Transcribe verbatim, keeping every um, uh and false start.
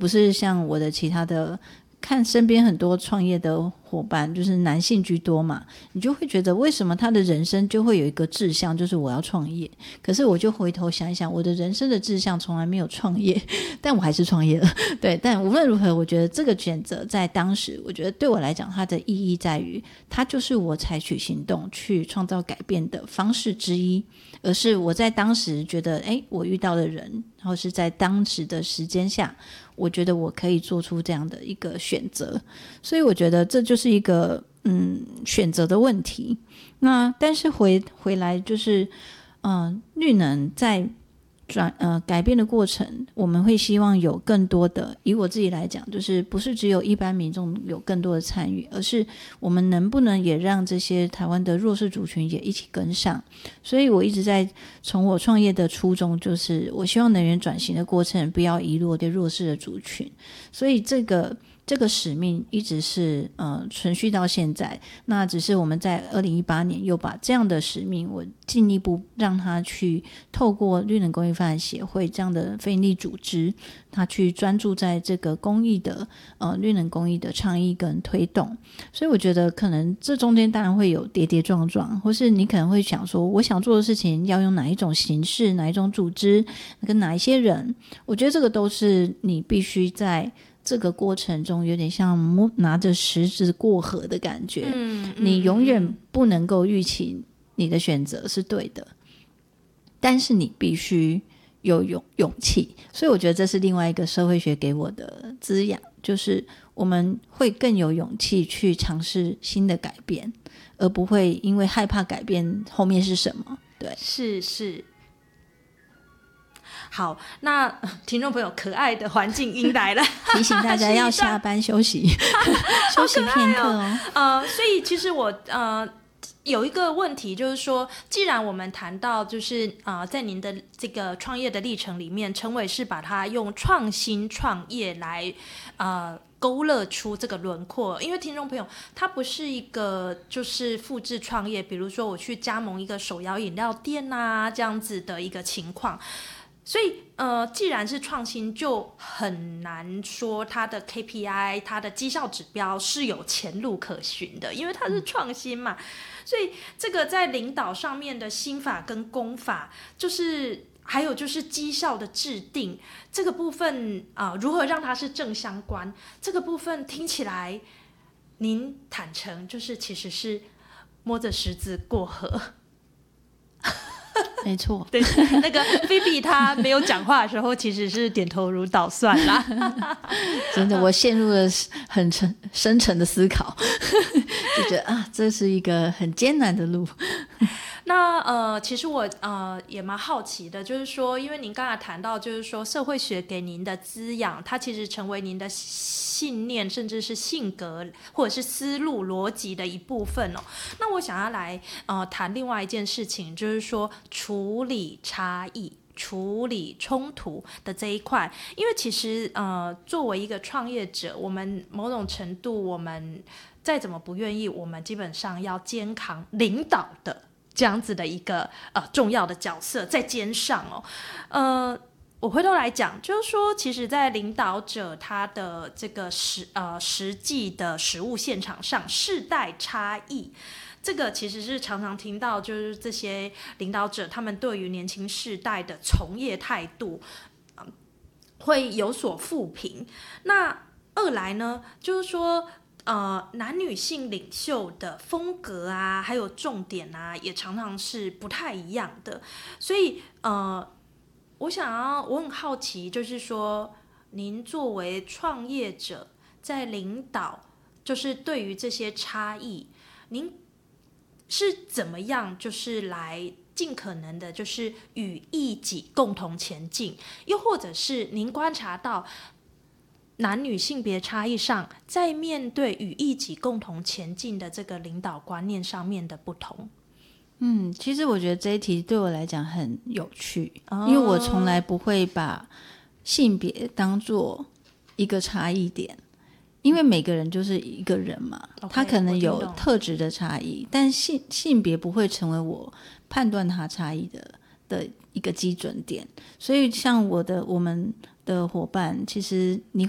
不是像我的其他的看身边很多创业的伙伴，就是男性居多嘛，你就会觉得为什么他的人生就会有一个志向，就是我要创业。可是我就回头想一想，我的人生的志向从来没有创业，但我还是创业了。对，但无论如何，我觉得这个选择在当时，我觉得对我来讲，它的意义在于，它就是我采取行动去创造改变的方式之一，而是我在当时觉得，哎，我遇到的人，然后是在当时的时间下，我觉得我可以做出这样的一个选择。所以我觉得这就是一个嗯选择的问题。那但是回回来就是嗯、呃，绿能在转呃改变的过程，我们会希望有更多的，以我自己来讲，就是不是只有一般民众有更多的参与，而是我们能不能也让这些台湾的弱势族群也一起跟上。所以我一直在从我创业的初衷，就是我希望能源转型的过程不要遗落对弱势的族群，所以这个这个使命一直是呃存续到现在。那只是我们在二零一八年又把这样的使命，我进一步让它去透过绿能公益发展协会这样的非营利组织，它去专注在这个公益的呃绿能公益的倡议跟推动。所以我觉得可能这中间当然会有跌跌撞撞，或是你可能会想说，我想做的事情要用哪一种形式、哪一种组织跟哪一些人，我觉得这个都是你必须在这个过程中有点像拿着石子过河的感觉、嗯、你永远不能够预期你的选择是对的，但是你必须有勇勇气。所以我觉得这是另外一个社会学给我的滋养，就是我们会更有勇气去尝试新的改变，而不会因为害怕改变后面是什么。对， 是是。好，那听众朋友，可爱的环境音来了， 提醒大家要下班休息休息片刻哦。 呃，所以其实我呃有一个问题，就是说，既然我们谈到就是呃在您的这个创业的历程里面，陈伟是把它用创新创业来呃勾勒出这个轮廓，因为听众朋友，它不是一个就是复制创业，比如说我去加盟一个手摇饮料店啊这样子的一个情况。所以呃，既然是创新，就很难说它的 K P I 它的绩效指标是有前路可循的，因为它是创新嘛。所以这个在领导上面的心法跟功法，就是还有就是绩效的制定这个部分啊、呃，如何让它是正相关，这个部分听起来您坦诚就是其实是摸着石子过河。 没错， 对，那个菲比她没有讲话的时候，其实是点头如捣蒜啦。 真的，我陷入了很沉深沉的思考，就觉得啊，这是一个很艰难的路。 那呃，其实我呃也蛮好奇的，就是说，因为您刚才谈到，就是说社会学给您的滋养，它其实成为您的信念，甚至是性格或者是思路逻辑的一部分哦。那我想要来呃谈另外一件事情，就是说处理差异。处理冲突的这一块，因为其实呃，作为一个创业者，我们某种程度，我们再怎么不愿意，我们基本上要肩扛领导的这样子的一个呃重要的角色在肩上哦。呃，我回头来讲，就是说，其实，在领导者他的这个实呃实际的实务现场上，世代差异。这个其实是常常听到，就是这些领导者他们对于年轻世代的从业态度、呃、会有所负评。那二来呢，就是说呃，男女性领袖的风格啊，还有重点啊，也常常是不太一样的。所以呃，我想要，我很好奇，就是说，您作为创业者，在领导，就是对于这些差异，您是怎么样就是来尽可能的就是与异己共同前进，又或者是您观察到男女性别差异上，在面对与异己共同前进的这个领导观念上面的不同。 嗯，其实我觉得这一题对我来讲很有趣、哦、因为我从来不会把性别当作一个差异点，因为每个人就是一个人嘛， okay, 他可能有特质的差异，但性性别不会成为我判断他差异的的一个基准点。所以像我的我们的伙伴，其实你